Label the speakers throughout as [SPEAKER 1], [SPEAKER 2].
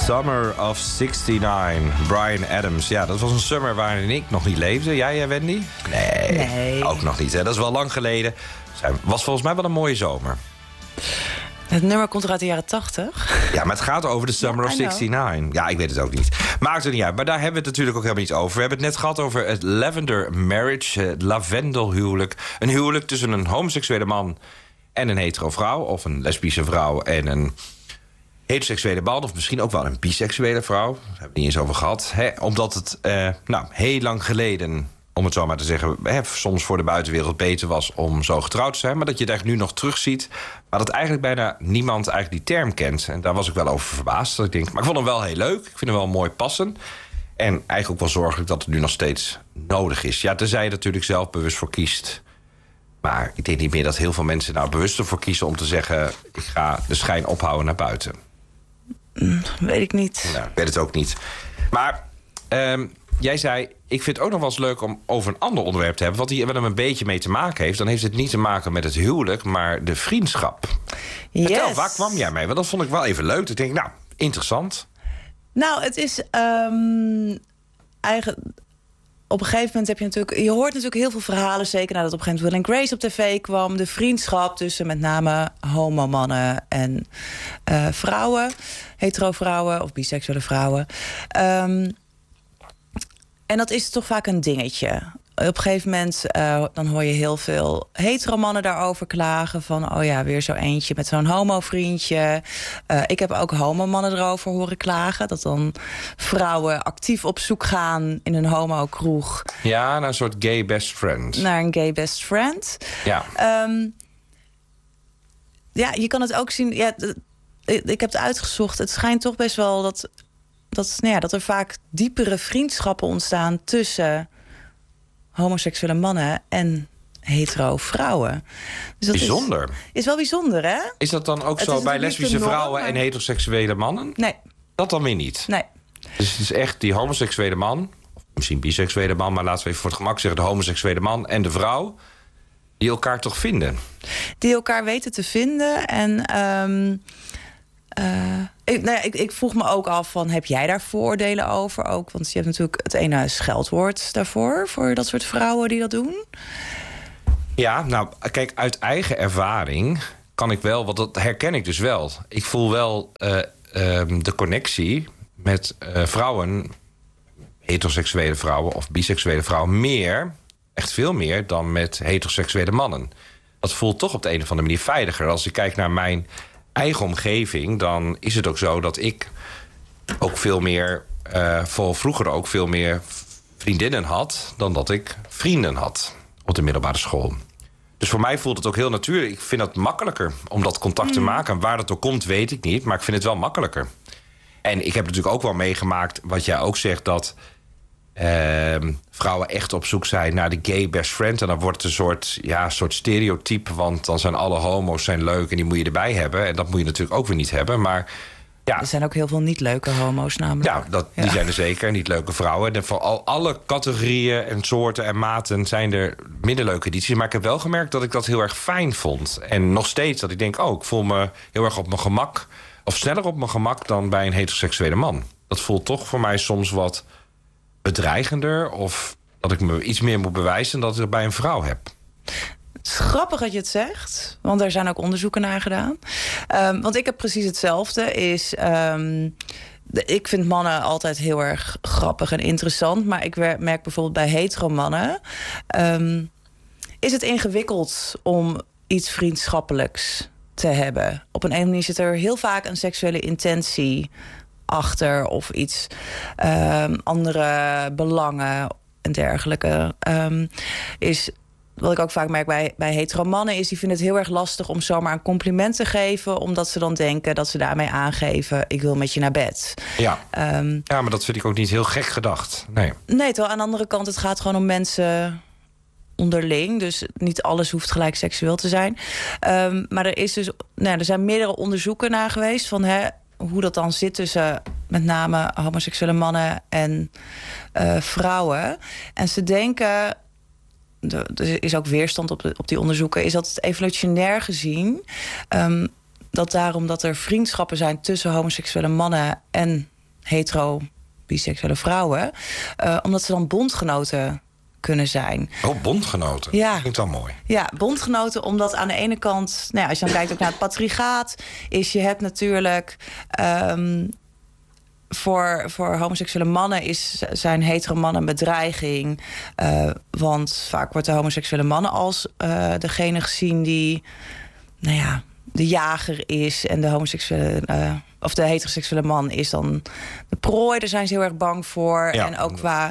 [SPEAKER 1] Summer of 69, Bryan Adams. Ja, dat was een summer waarin ik nog niet leefde. Jij, Wendy? Nee, ook nog niet. Hè? Dat is wel lang geleden. Was volgens mij wel een mooie zomer.
[SPEAKER 2] Het nummer komt er uit de jaren 80.
[SPEAKER 1] Ja, maar het gaat over de Summer of 69. Ja, ik weet het ook niet. Maakt er niet uit. Maar daar hebben we het natuurlijk ook helemaal niet over. We hebben het net gehad over het lavender marriage, het lavendelhuwelijk. Een huwelijk tussen een homoseksuele man en een hetero vrouw. Of een lesbische vrouw en een heteroseksuele man. Of misschien ook wel een biseksuele vrouw. Daar hebben we het niet eens over gehad. Omdat het heel lang geleden, om het zo maar te zeggen, soms voor de buitenwereld beter was om zo getrouwd te zijn. Maar dat je het eigenlijk nu nog terugziet. Maar dat eigenlijk bijna niemand eigenlijk die term kent. En daar was ik wel over verbaasd. Dat ik denk, maar ik vond hem wel heel leuk. Ik vind hem wel mooi passen. En eigenlijk ook wel zorgelijk dat het nu nog steeds nodig is. Ja, tenzij je natuurlijk zelf bewust voor kiest. Maar ik denk niet meer dat heel veel mensen nou bewust ervoor kiezen om te zeggen, ik ga de schijn ophouden naar buiten.
[SPEAKER 2] Weet ik niet.
[SPEAKER 1] Nou, ik weet het ook niet. Maar jij zei, ik vind het ook nog wel eens leuk om over een ander onderwerp te hebben, wat hier wel een beetje mee te maken heeft. Dan heeft het niet te maken met het huwelijk, maar de vriendschap.
[SPEAKER 2] Yes.
[SPEAKER 1] Vertel, waar kwam jij mee? Want dat vond ik wel even leuk. Ik denk, nou, interessant.
[SPEAKER 2] Nou, het is eigenlijk. Op een gegeven moment heb je natuurlijk, je hoort natuurlijk heel veel verhalen, zeker nadat op een gegeven moment Will & Grace op tv kwam. De vriendschap tussen met name homomannen en vrouwen, hetero vrouwen of biseksuele vrouwen. En dat is toch vaak een dingetje. Op een gegeven moment dan hoor je heel veel hetero mannen daarover klagen. Van, oh ja, weer zo eentje met zo'n homo-vriendje. Ik heb ook homomannen erover horen klagen. Dat dan vrouwen actief op zoek gaan in een homo-kroeg.
[SPEAKER 1] Ja, naar een soort gay best friend.
[SPEAKER 2] Naar een gay best friend.
[SPEAKER 1] Ja.
[SPEAKER 2] Ja, je kan het ook zien. Ja, ik heb het uitgezocht. Het schijnt toch best wel dat er vaak diepere vriendschappen ontstaan tussen homoseksuele mannen en hetero vrouwen. Dus dat
[SPEAKER 1] bijzonder.
[SPEAKER 2] Is wel bijzonder, hè?
[SPEAKER 1] Is dat dan ook zo bij lesbische vrouwen en heteroseksuele mannen?
[SPEAKER 2] Nee.
[SPEAKER 1] Dat dan weer niet?
[SPEAKER 2] Nee.
[SPEAKER 1] Dus het is echt die homoseksuele man, of misschien biseksuele man, maar laten we even voor het gemak zeggen, de homoseksuele man en de vrouw, die elkaar toch vinden? Die
[SPEAKER 2] elkaar weten te vinden. En ik vroeg me ook af van, heb jij daar vooroordelen over ook? Want je hebt natuurlijk het ene scheldwoord daarvoor, voor dat soort vrouwen die dat doen.
[SPEAKER 1] Ja, nou, kijk, uit eigen ervaring kan ik wel, want dat herken ik dus wel. Ik voel wel de connectie met vrouwen, heteroseksuele vrouwen of biseksuele vrouwen, echt veel meer dan met heteroseksuele mannen. Dat voelt toch op de een of andere manier veiliger. Als ik kijk naar mijn eigen omgeving, dan is het ook zo dat ik ook veel meer, voor vroeger ook veel meer vriendinnen had dan dat ik vrienden had op de middelbare school. Dus voor mij voelt het ook heel natuurlijk. Ik vind het makkelijker om dat contact te maken. Waar dat door komt, weet ik niet, maar ik vind het wel makkelijker. En ik heb natuurlijk ook wel meegemaakt, wat jij ook zegt, dat vrouwen echt op zoek zijn naar de gay best friend. En dan wordt het een soort stereotype, want dan zijn alle homo's leuk en die moet je erbij hebben. En dat moet je natuurlijk ook weer niet hebben. Maar ja,
[SPEAKER 2] er zijn ook heel veel niet leuke homo's namelijk.
[SPEAKER 1] Ja, die zijn er zeker. Niet leuke vrouwen. En voor alle categorieën en soorten en maten zijn er minder leuke edities. Maar ik heb wel gemerkt dat ik dat heel erg fijn vond. En nog steeds dat ik denk, ik voel me heel erg op mijn gemak, of sneller op mijn gemak dan bij een heteroseksuele man. Dat voelt toch voor mij soms wat bedreigender, of dat ik me iets meer moet bewijzen dan dat ik bij een vrouw heb.
[SPEAKER 2] Het is grappig dat je het zegt, want er zijn ook onderzoeken naar gedaan. Want ik heb precies hetzelfde. Ik vind mannen altijd heel erg grappig en interessant, maar ik merk bijvoorbeeld bij hetero mannen is het ingewikkeld om iets vriendschappelijks te hebben. Op een manier zit er heel vaak een seksuele intentie achter of iets, andere belangen en dergelijke. Wat ik ook vaak merk bij hetero mannen is, die vinden het heel erg lastig om zomaar een compliment te geven, omdat ze dan denken dat ze daarmee aangeven, ik wil met je naar bed.
[SPEAKER 1] Ja, maar dat vind ik ook niet heel gek gedacht. Nee,
[SPEAKER 2] terwijl aan de andere kant, het gaat gewoon om mensen onderling. Dus niet alles hoeft gelijk seksueel te zijn. Maar er zijn meerdere onderzoeken naar geweest van hoe dat dan zit tussen met name homoseksuele mannen en vrouwen. En ze denken, er is ook weerstand op die onderzoeken, is dat het evolutionair gezien, dat daarom dat er vriendschappen zijn tussen homoseksuele mannen en hetero biseksuele vrouwen. Omdat ze dan bondgenoten kunnen zijn.
[SPEAKER 1] Oh, bondgenoten.
[SPEAKER 2] Ja.
[SPEAKER 1] Dat klinkt wel mooi.
[SPEAKER 2] Ja, bondgenoten, omdat aan de ene kant... Nou ja, als je dan kijkt ook naar het patriarchaat... is je hebt natuurlijk... Voor homoseksuele mannen zijn hetero mannen een bedreiging. Want vaak wordt de homoseksuele mannen als degene gezien die... nou ja, de jager is. En de homoseksuele... of de heteroseksuele man is dan de prooi. Daar zijn ze heel erg bang voor.
[SPEAKER 1] Ja.
[SPEAKER 2] En ook qua...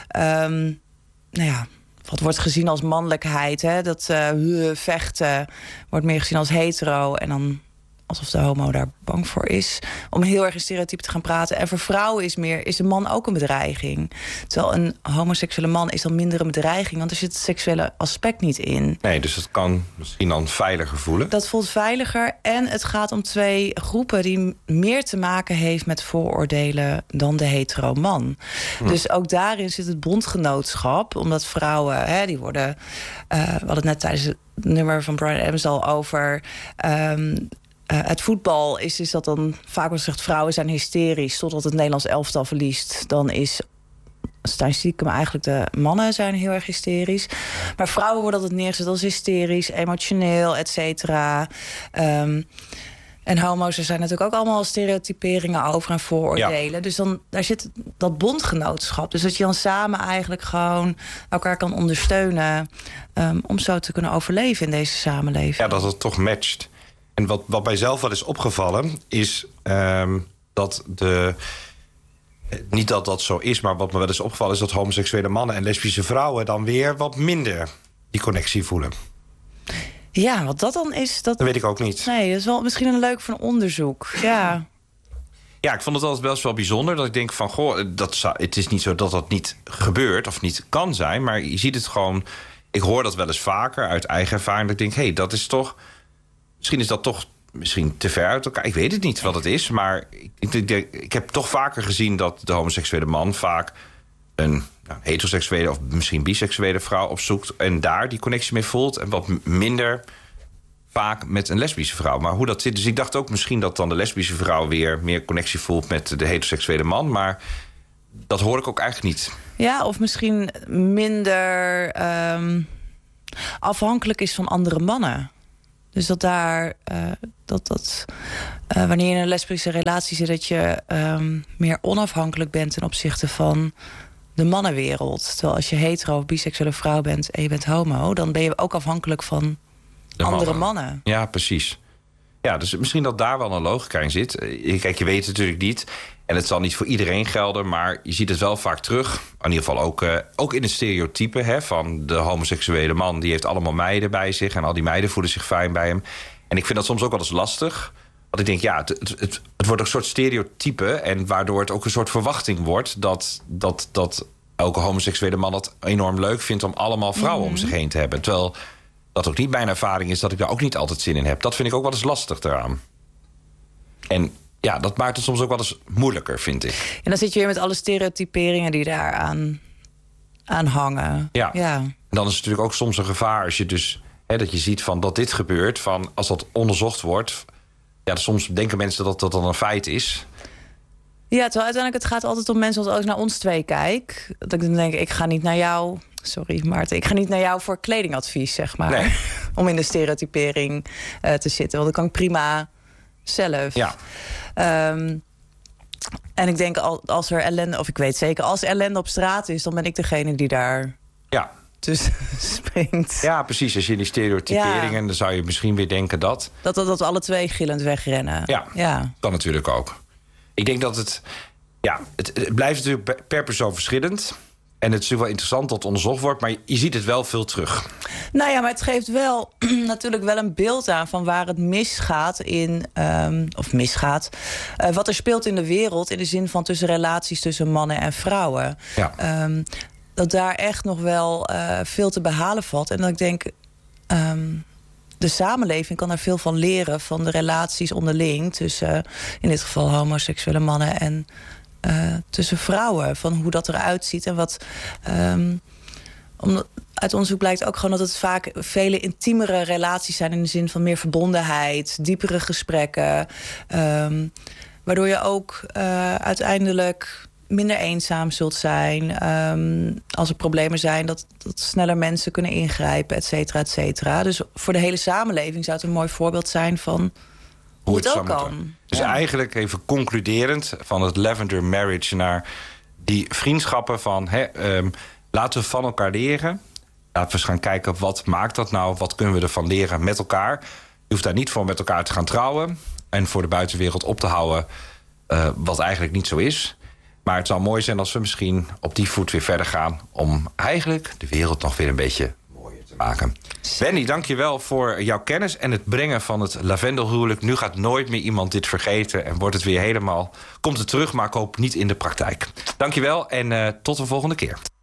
[SPEAKER 2] nou ja, wat wordt gezien als mannelijkheid. Hè? Dat vechten wordt meer gezien als hetero. En dan alsof de homo daar bang voor is. Om heel erg in stereotypen te gaan praten. En voor vrouwen is de man ook een bedreiging. Terwijl een homoseksuele man is dan minder een bedreiging. Want er zit het seksuele aspect niet in.
[SPEAKER 1] Nee, dus het kan misschien dan veiliger voelen.
[SPEAKER 2] Dat voelt veiliger. En het gaat om twee groepen die meer te maken heeft met vooroordelen dan de hetero man. Dus ook daarin zit het bondgenootschap. Omdat vrouwen, die worden... we hadden het net tijdens het nummer van Bryan Adams al over... het voetbal is dat dan vaak wordt gezegd... vrouwen zijn hysterisch totdat het Nederlands elftal verliest. Dan is statistieken, maar eigenlijk de mannen zijn heel erg hysterisch. Maar vrouwen worden altijd neergezet als hysterisch, emotioneel, et cetera. En homo's, er zijn natuurlijk ook allemaal stereotyperingen over en vooroordelen. Ja. Dus daar zit dat bondgenootschap. Dus dat je dan samen eigenlijk gewoon elkaar kan ondersteunen... om zo te kunnen overleven in deze samenleving.
[SPEAKER 1] Ja, dat het toch matcht. En wat mij zelf wel is opgevallen, is dat niet dat dat zo is, maar wat me wel is opgevallen... is dat homoseksuele mannen en lesbische vrouwen dan weer wat minder die connectie voelen.
[SPEAKER 2] Ja, wat dat dan is... Dat
[SPEAKER 1] weet ik ook niet.
[SPEAKER 2] Nee, dat is wel misschien een leuk van onderzoek. Ja.
[SPEAKER 1] Ja, ik vond het altijd best wel bijzonder. Dat ik denk van, het is niet zo dat dat niet gebeurt of niet kan zijn. Maar je ziet het gewoon... Ik hoor dat wel eens vaker uit eigen ervaring. Dat ik denk, dat is toch... Misschien is dat toch te ver uit elkaar. Ik weet het niet wat het is. Maar ik heb toch vaker gezien dat de homoseksuele man vaak... een heteroseksuele of misschien biseksuele vrouw opzoekt... en daar die connectie mee voelt. En wat minder vaak met een lesbische vrouw. Maar hoe dat zit... Dus ik dacht ook misschien dat dan de lesbische vrouw... weer meer connectie voelt met de heteroseksuele man. Maar dat hoor ik ook eigenlijk niet. Ja,
[SPEAKER 2] of misschien minder afhankelijk is van andere mannen. Dus dat daar... wanneer je in een lesbische relatie zit... dat je meer onafhankelijk bent ten opzichte van... de mannenwereld. Terwijl als je hetero of biseksuele vrouw bent en je bent homo... dan ben je ook afhankelijk van andere mannen. Ja, precies. Ja, dus misschien dat daar wel een logica in zit. Kijk, je weet het natuurlijk niet. En het zal niet voor iedereen gelden, maar je ziet het wel vaak terug. In ieder geval ook in het stereotype van de homoseksuele man. Die heeft allemaal meiden bij zich en al die meiden voelen zich fijn bij hem. En ik vind dat soms ook wel eens lastig. Want ik denk, het wordt een soort stereotype... en waardoor het ook een soort verwachting wordt... dat elke homoseksuele man het enorm leuk vindt... om allemaal vrouwen om zich heen te hebben. Terwijl dat ook niet mijn ervaring is... dat ik daar ook niet altijd zin in heb. Dat vind ik ook wel eens lastig eraan. En ja, dat maakt het soms ook wel eens moeilijker, vind ik. En dan zit je weer met alle stereotyperingen die daar aan hangen. Ja. En dan is het natuurlijk ook soms een gevaar... als je dus dat je ziet van dat dit gebeurt... van als dat onderzocht wordt... Ja, soms denken mensen dat dat dan een feit is. Ja, terwijl uiteindelijk het gaat altijd om mensen... als ik naar ons twee kijk... dat ik dan denk, ik ga niet naar jou... Sorry, Maarten. Ik ga niet naar jou voor kledingadvies, zeg maar. Nee. Om in de stereotypering te zitten. Want dat kan ik prima zelf. Ja. En ik denk, als er ellende... of ik weet zeker, als er ellende op straat is... dan ben ik degene die daar... Ja. Tussen springt. Ja, precies. Als je in die stereotyperingen... dan zou je misschien weer denken dat... Dat we alle twee gillend wegrennen. Ja, kan natuurlijk ook. Ik denk dat het... Ja, het blijft natuurlijk per persoon verschillend. En het is natuurlijk wel interessant dat het onderzocht wordt... maar je ziet het wel veel terug. Nou ja, maar het geeft wel natuurlijk wel een beeld aan... van waar het misgaat wat er speelt in de wereld... in de zin van tussen relaties tussen mannen en vrouwen. Ja. Dat daar echt nog wel veel te behalen valt. En dat ik denk, de samenleving kan daar veel van leren... van de relaties onderling tussen, in dit geval homoseksuele mannen... en tussen vrouwen, van hoe dat eruit ziet. En wat, uit onderzoek blijkt ook gewoon dat het vaak vele intiemere relaties zijn... in de zin van meer verbondenheid, diepere gesprekken... Waardoor je ook uiteindelijk minder eenzaam zult zijn. Als er problemen zijn, dat sneller mensen kunnen ingrijpen, et cetera, et cetera. Dus voor de hele samenleving zou het een mooi voorbeeld zijn van hoe het ook kan.
[SPEAKER 1] Dus eigenlijk even concluderend van het Lavender Marriage naar die vriendschappen van laten we van elkaar leren. Laten we eens gaan kijken, wat maakt dat nou? Wat kunnen we ervan leren met elkaar? Je hoeft daar niet voor met elkaar te gaan trouwen en voor de buitenwereld op te houden wat eigenlijk niet zo is. Maar het zou mooi zijn als we misschien op die voet weer verder gaan om eigenlijk de wereld nog weer een beetje mooier te maken. Wendy, dank je wel voor jouw kennis en het brengen van het lavendelhuwelijk. Nu gaat nooit meer iemand dit vergeten en wordt het weer helemaal, komt het terug, maar ik hoop niet in de praktijk. Dank je wel en tot de volgende keer.